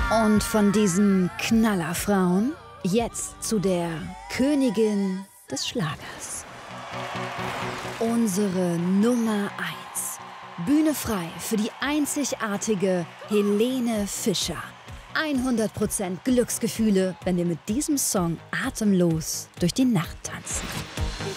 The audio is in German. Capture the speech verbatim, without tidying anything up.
Und von diesen Knallerfrauen jetzt zu der Königin des Schlagers. Unsere Nummer eins. Bühne frei für die einzigartige Helene Fischer. hundert Prozent Glücksgefühle, wenn wir mit diesem Song atemlos durch die Nacht tanzen.